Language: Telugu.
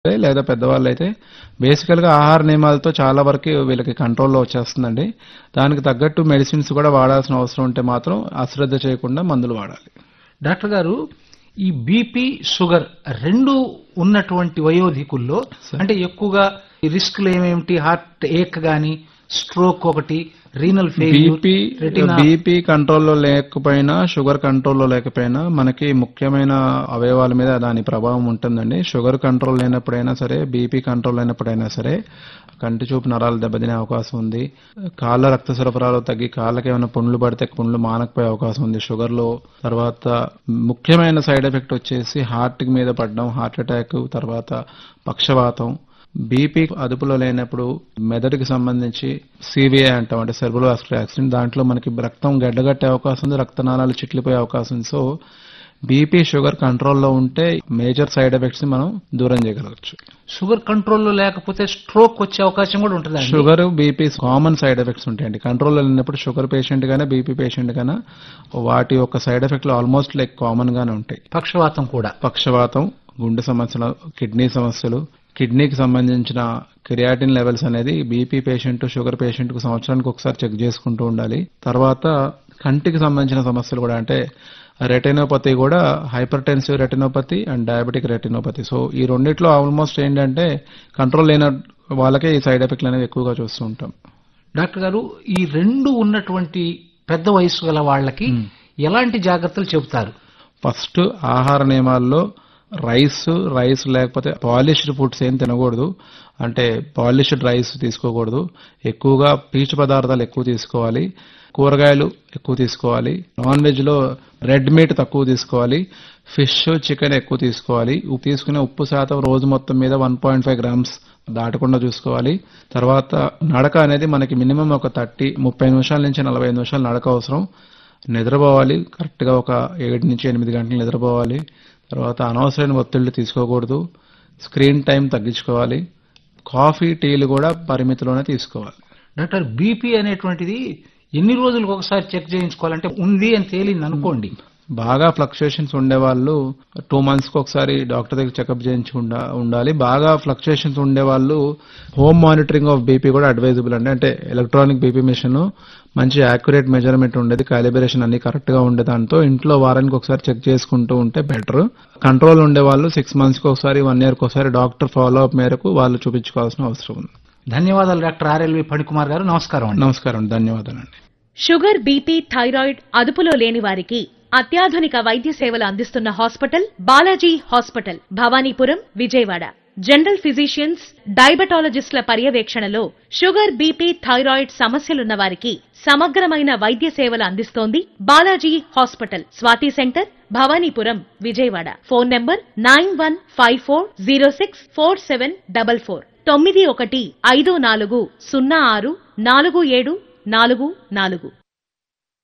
లేదా పెద్దవాళ్ళైతే బేసికల్‌గా ఆహార నియమాలతో చాలా వరకు వీళ్ళకి కంట్రోల్‌లో వచ్చేస్తుందండి. దానికి తగ్గట్టు మెడిసిన్స్ కూడా వాడాల్సిన అవసరం ఉంటే మాత్రం అశ్రద్ధ చేయకుండా మందులు వాడాలి. డాక్టర్ గారు, ఈ బీపీ, షుగర్ రెండు ఉన్నటువంటి వయోధికుల్లో అంటే ఎక్కువగా రిస్క్లు ఏమేమిటి? హార్ట్ ఏక్ గాని, స్ట్రోక్ ఒకటి, రీనల్ ఫెయిల్యూర్, బీపీ కంట్రోల్లో లేకపోయినా, షుగర్ కంట్రోల్లో లేకపోయినా మనకి ముఖ్యమైన అవయవాల మీద దాని ప్రభావం ఉంటుందండి. షుగర్ కంట్రోల్ లేనప్పుడైనా సరే, బీపీ కంట్రోల్ లేనప్పుడైనా సరే కంటి చూపు నరాలు దెబ్బతినే అవకాశం ఉంది. కాళ్ళ రక్త సరఫరాలో తగ్గి కాళ్ళకి ఏమైనా పుండ్లు పడితే పుండ్లు మానకపోయే అవకాశం ఉంది షుగర్లో. తర్వాత ముఖ్యమైన సైడ్ ఎఫెక్ట్ వచ్చేసి హార్ట్ మీద పడడం, హార్ట్ అటాక్, తర్వాత పక్షవాతం. బీపీ అదుపులో లేనప్పుడు మెదడుకి సంబంధించి సివిఐ అంటాం, అంటే సెర్బ్రల్ వాస్కులర్ యాక్సిడెంట్. దాంట్లో మనకి రక్తం గడ్డగట్టే అవకాశం ఉంది, రక్తనాళాలు చిట్లిపోయే అవకాశం ఉంది. సో బీపీ, షుగర్ కంట్రోల్లో ఉంటే మేజర్ సైడ్ ఎఫెక్ట్స్ ని మనం దూరం చేయగలగచ్చు. షుగర్ కంట్రోల్లో లేకపోతే స్ట్రోక్ వచ్చే అవకాశం కూడా ఉంటుంది. Sugar, BP common side effects ఉంటాయండి. కంట్రోల్లో లేనప్పుడు షుగర్ పేషెంట్ గానే, బీపీ పేషెంట్ గానే వాటి యొక్క సైడ్ ఎఫెక్ట్లు ఆల్మోస్ట్ లైక్ కామన్ గానే ఉంటాయి. పక్షవాతం కూడా, పక్షవాతం, గుండె సమస్యలు, కిడ్నీ సమస్యలు, కిడ్నీకి సంబంధించిన క్రియాటిన్ లెవెల్స్ అనేది బీపీ పేషెంట్, షుగర్ పేషెంట్ కు సంవత్సరానికి ఒకసారి చెక్ చేసుకుంటూ ఉండాలి. తర్వాత కంటికి సంబంధించిన సమస్యలు కూడా, అంటే రెటినోపతి కూడా, hyper tensive retinopathy and diabetic retinopathy. So ఈ రెండిట్లో ఆల్మోస్ట్ ఏంటంటే కంట్రోల్ లేని వాళ్ళకే ఈ సైడ్ ఎఫెక్ట్లు అనేవి ఎక్కువగా చూస్తూ ఉంటాం. డాక్టర్ గారు, ఈ రెండు ఉన్నటువంటి పెద్ద వయసు గల వాళ్ళకి ఎలాంటి జాగ్రత్తలు చెబుతారు? ఫస్ట్, ఆహార నియమాల్లో రైస్ లేకపోతే పాలిష్డ్ ఫుడ్స్ ఏం తినకూడదు. అంటే పాలిష్డ్ రైస్ తీసుకోకూడదు. ఎక్కువగా పీచు పదార్థాలు ఎక్కువ తీసుకోవాలి. కూరగాయలు ఎక్కువ తీసుకోవాలి. నాన్ వెజ్ లో రెడ్ మీట్ తక్కువ తీసుకోవాలి. ఫిష్, చికెన్ ఎక్కువ తీసుకోవాలి. తీసుకునే ఉప్పు శాతం రోజు మొత్తం మీద 1.5 grams దాటకుండా చూసుకోవాలి. తర్వాత నడక అనేది మనకి మినిమం ఒక 30 నిమిషాల నుంచి 45 నిమిషాలు నడక అవసరం. నిద్రపోవాలి, కరెక్ట్ గా ఒక 7 నుంచి 8 గంటలు నిద్రపోవాలి. తర్వాత అనవసరమైన ఒత్తిళ్లు తీసుకోకూడదు. స్క్రీన్ టైం తగ్గించుకోవాలి. కాఫీ, టీలు కూడా పరిమితిలోనే తీసుకోవాలి. డాక్టర్, బీపీ అనేటువంటిది ఎన్ని రోజులకు ఒకసారి చెక్ చేయించుకోవాలంటే ఉంది అని తేలింది అనుకోండి, బాగా ఫ్లక్చుయేషన్స్ ఉండేవాళ్ళు 2 months కి ఒకసారి డాక్టర్ దగ్గర చెకప్ చేయించుకుంటా ఉండాలి. బాగా ఫ్లక్చుయేషన్స్ ఉండేవాళ్ళు హోమ్ మానిటరింగ్ ఆఫ్ బీపీ కూడా అడ్వైజబుల్ అండి. అంటే ఎలక్ట్రానిక్ బీపీ మిషన్, మంచి యాక్యురేట్ మెజర్మెంట్ ఉండేది, కాలిబ్రేషన్ అన్ని కరెక్ట్ గా ఉండే దాంతో ఇంట్లో వారానికి ఒకసారి చెక్ చేసుకుంటూ ఉంటే బెటర్. కంట్రోల్ ఉండేవాళ్ళు 6 months కి ఒకసారి, 1 year కి ఒకసారి డాక్టర్ ఫాలో అప్ మేరకు వాళ్ళు చూపించుకోవాల్సిన అవసరం ఉంది. ధన్యవాదాలు డాక్టర్ ఆర్ఎల్వి ఫణికుమార్ గారు. నమస్కారం. నమస్కారం, ధన్యవాదాలండి. షుగర్, బీపీ, థైరాయిడ్ అదుపులో లేని వారికి అత్యాధునిక వైద్య సేవలు అందిస్తున్న hospital Balaji hospital, Bhavanipuram, Vijayawada. General physicians, డయాబెటాలజిస్టుల పర్యవేక్షణలో షుగర్, బీపీ, థైరాయిడ్ సమస్యలున్న వారికి సమగ్రమైన వైద్య సేవలు అందిస్తోంది Balaji hospital. Swathi centre, Bhavanipuram, Vijayawada. Phone number 9154064744 9154064744.